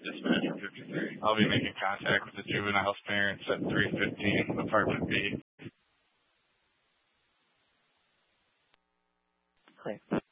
Dispatcher 53. I'll be making contact with the juvenile's parents at 315 apartment B. Hi.